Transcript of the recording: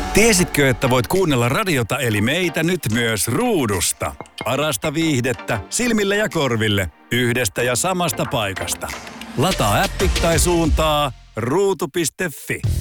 Tiesitkö, että voit kuunnella radiota eli meitä nyt myös ruudusta? Parasta viihdettä silmille ja korville yhdestä ja samasta paikasta. Lataa appi tai suuntaa ruutu.fi.